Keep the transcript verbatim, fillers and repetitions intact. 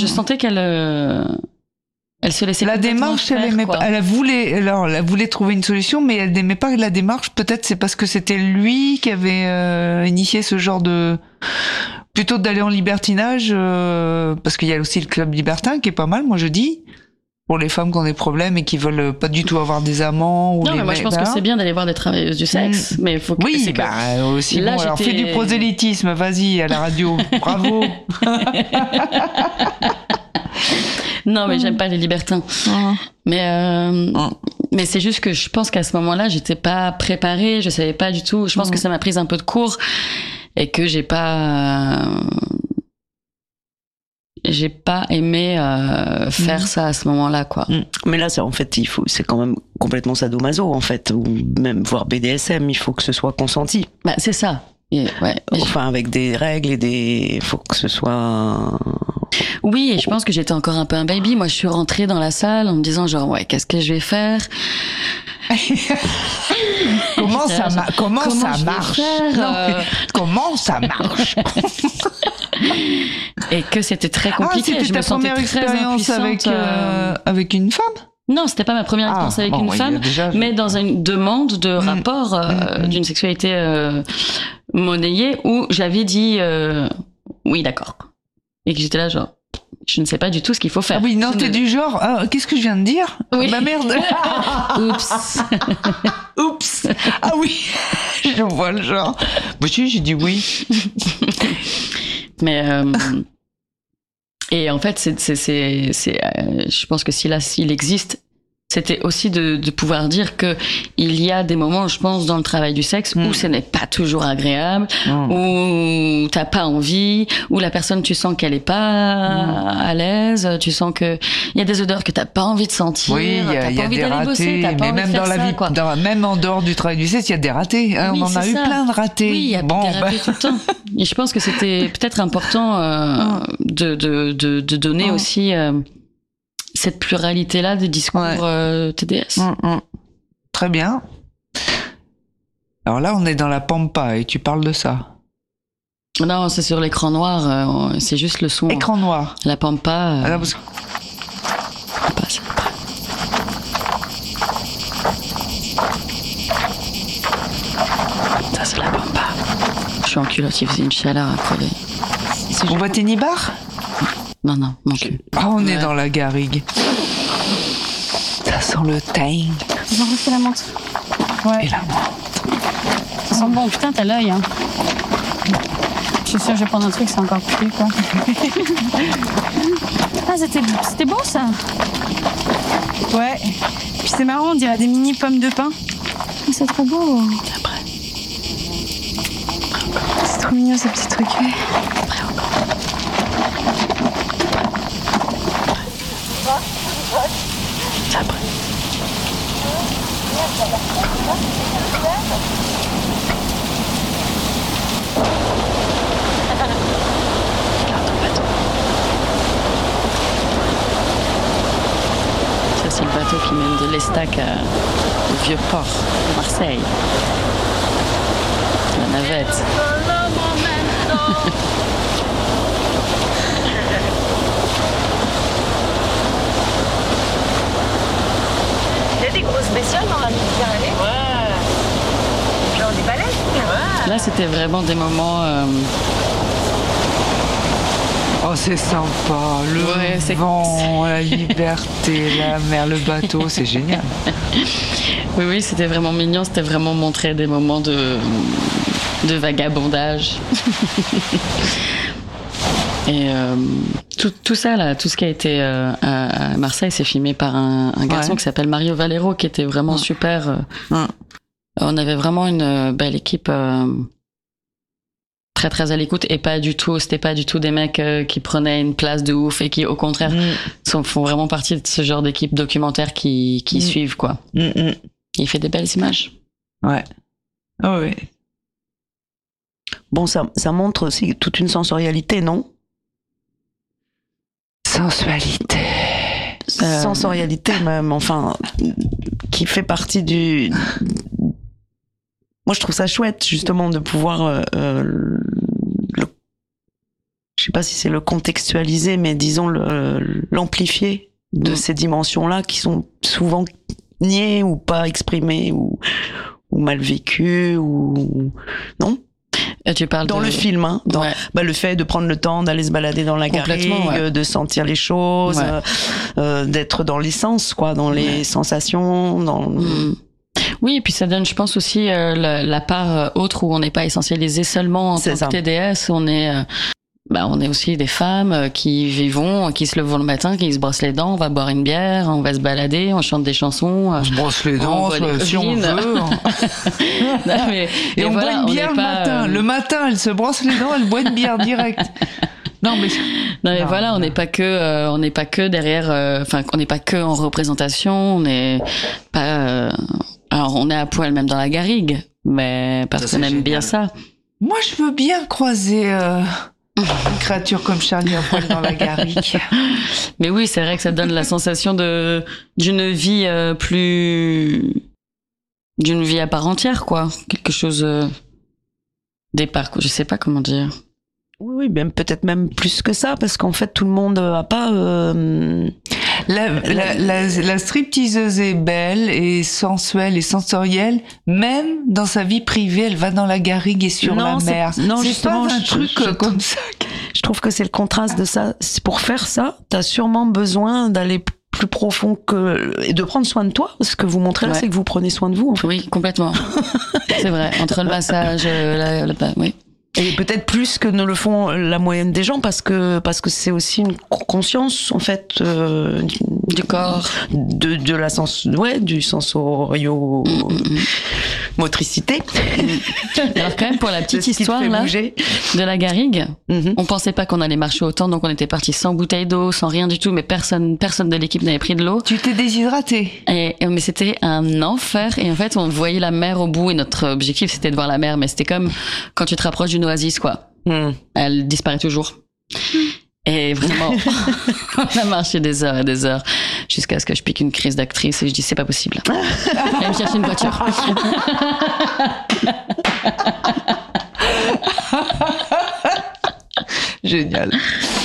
je sentais qu'elle, euh, elle se laissait la complètement démarche, faire, elle aimait quoi. pas. Elle voulait, alors, elle voulait trouver une solution, mais elle n'aimait pas la démarche. Peut-être c'est parce que c'était lui qui avait euh, initié ce genre de, plutôt d'aller en libertinage, euh, parce qu'il y a aussi le club libertin qui est pas mal, moi je dis, pour les femmes qui ont des problèmes et qui veulent pas du tout avoir des amants. Ou Non, les mais moi, mecs, je pense ben, que c'est bien d'aller voir des travailleuses du sexe, Mmh. mais il faut que... Oui, c'est que- bah aussi. Là, Bon, alors j'étais- fais du prosélytisme, vas-y, à la radio. Bravo. Non, mais j'aime pas les libertins. Mais, euh, Mm. mais c'est juste que je pense qu'à ce moment-là, j'étais pas préparée, je savais pas du tout. Je pense Mm. que ça m'a pris un peu de cours et que j'ai pas, euh, j'ai pas aimé euh, faire Mm. ça à ce moment-là, quoi. Mm. Mais là, c'est en fait, il faut, c'est quand même complètement sadomaso, en fait, ou même voire B D S M. Il faut que ce soit consenti. Bah, c'est ça. Et, ouais. Et je- Enfin, avec des règles et des, il faut que ce soit. Oui, et je pense que j'étais encore un peu un baby. Moi, je suis rentrée dans la salle en me disant genre ouais, qu'est-ce que je vais faire? Comment ça, ma- comment Comment ça je vais marche faire, Non, euh, mais comment ça marche Et que c'était très Ah, compliqué. c'était je me ta sentais première très expérience impuissante, avec, euh, euh, avec une femme Non, c'était pas ma première Ah, expérience avec bon, une ouais, il y femme, a déjà- mais dans une demande de Mm. rapport euh, Mm, mm. d'une sexualité euh, monnayée où j'avais dit euh, oui, d'accord. Et que j'étais là genre, je ne sais pas du tout ce qu'il faut faire. Ah oui, non, Je t'es ne- du genre, ah, qu'est-ce que je viens de dire Oui. Bah merde Oups. Oups Ah oui Je vois le genre. Bah si, j'ai dit oui. Mais euh, et en fait, c'est, c'est, c'est, c'est, euh, je pense que si là, s'il existe, c'était aussi de, de pouvoir dire que il y a des moments, je pense, dans le travail du sexe Mm. où ce n'est pas toujours agréable, Mm. où t'as pas envie, où la personne, tu sens qu'elle est pas Mm. à l'aise, tu sens que il y a des odeurs que t'as pas envie de sentir, Oui, il y t'as a, il y pas a envie des d'aller bosser, ratés, t'as pas mais envie même de dans faire la ça, vie, quoi. dans- même en dehors du travail du sexe, il y a des ratés. Hein, Oui, on en a c'est eu ça. plein de ratés. Oui, il y a bon, des ratés bah, tout le temps. Et je pense que c'était peut-être important euh, de, de, de, de donner Mm. aussi euh, cette pluralité-là des discours Ouais. euh, T D S. hum, hum. Très bien. Alors là, on est dans la pampa et tu parles de ça. Non, c'est sur l'écran noir, euh, c'est juste le son. Écran noir. La pampa. euh, Alors, parce que- on passe. Ça, c'est la pampa. Je suis en culotte, il faisait une chaleur après les... on voit tes nibards Non, non, mon cul. Ah, on est Ouais. dans la garrigue. Ça sent le thym Ils ont refait la menthe. Ouais, et la menthe. ça sent bon. Putain, t'as l'œil, hein. Je suis sûre que je vais prendre un truc, c'est encore plus, quoi. Ah, c'était, c'était bon, ça. Ouais. Puis c'est marrant, on dirait des mini pommes de pin. Ah, c'est trop beau. Après, C'est trop mignon, ces petits trucs. après encore. C'est après. Regarde ton bateau. Ça, c'est le bateau qui mène de l'Estac à- au Vieux-Port de Marseille. La navette. Il y a des grosses bestioles dans la Méditerranée. Ouais. Genre des baleines. Ouais. Là, c'était vraiment des moments. euh, Oh, c'est sympa. Le Ouais, c'est- vent, la liberté, la mer, le bateau, c'est génial. Oui, oui, c'était vraiment mignon. C'était vraiment montrer des moments de, de vagabondage. Et euh, tout, tout ça, là, tout ce qui a été euh, à, à Marseille, c'est filmé par un, un garçon Ouais. qui s'appelle Mario Valero, qui était vraiment Ouais. super. euh. Ouais. On avait vraiment une euh, belle équipe. euh, très très à l'écoute et pas du tout, c'était pas du tout des mecs euh, qui prenaient une place de ouf et qui au contraire Mm, sont, font vraiment partie de ce genre d'équipe documentaire qui, qui Mm. suivent quoi. mm, mm. Il fait des belles images. Ouais. Oh, oui. Bon, ça, ça montre aussi toute une sensorialité, non? Sensualité. Euh, Sensorialité même, enfin, qui fait partie du... Moi, je trouve ça chouette, justement, de pouvoir... Euh, euh, le... Je sais pas si c'est le contextualiser, mais disons le, l'amplifier de mmh. ces dimensions-là qui sont souvent niées ou pas exprimées ou, ou mal vécues ou non. Et tu parles dans de... le film, hein, dans ouais. bah, le fait de prendre le temps d'aller se balader dans la garrigue, ouais. de sentir les choses, ouais. euh, d'être dans l'essence, quoi, dans les ouais. sensations, dans. Mmh. Oui, et puis ça donne, je pense aussi euh, la, la part autre où on n'est pas essentialisé seulement en tant que T D S, on est. Euh... Bah, on est aussi des femmes qui vivons, qui se lèvent le matin, qui se brossent les dents, on va boire une bière, on va se balader, on chante des chansons. On se brosse les dents, on si on veut. non, mais, et, et on voilà, boit une bière le matin. Euh... Le matin, elle se brosse les dents, elle boit une bière direct. Non mais non mais non, voilà, non. on n'est pas que euh, on n'est pas que derrière enfin euh, on n'est pas que en représentation, on n'est pas euh... alors on est à poil même dans la garrigue, mais parce ça, qu'on aime génial. Bien ça. Moi, je veux bien croiser euh... une créature comme Charlie à poil dans la garrigue. Mais oui, c'est vrai que ça donne la sensation de d'une vie euh, plus d'une vie à part entière, quoi. Quelque chose euh, départ, je sais pas comment dire. Oui, oui, même peut-être même plus que ça, parce qu'en fait tout le monde a pas. Euh... La, la, la, la stripteaseuse est belle et sensuelle et sensorielle, même dans sa vie privée, elle va dans la garrigue et sur non, la mer. Non, c'est justement, pas un je, truc je, comme ça. Je trouve que c'est le contraste de ça. Pour faire ça, t'as sûrement besoin d'aller plus profond que et de prendre soin de toi. Ce que vous montrez là, ouais. c'est que vous prenez soin de vous. En fait. Oui, complètement. C'est vrai. Entre le massage, la, la, la, oui. Et peut-être plus que ne le font la moyenne des gens, parce que parce que c'est aussi une conscience en fait euh, du corps, de de la sens, ouais, du sensorio mmh, mmh. motricité. Alors quand même pour la petite histoire là bouger. De la garrigue, mmh. on pensait pas qu'on allait marcher autant, donc on était parti sans bouteille d'eau, sans rien du tout, mais personne personne de l'équipe n'avait pris de l'eau. Tu t'es déshydraté. Et mais c'était un enfer, et en fait on voyait la mer au bout, et notre objectif c'était de voir la mer, mais c'était comme quand tu te rapproches d'une oasis, quoi. Mm. Elle disparaît toujours. Mm. Et vraiment, on a marché des heures et des heures jusqu'à ce que je pique une crise d'actrice et je dis c'est pas possible. Elle me chercher une voiture. Génial.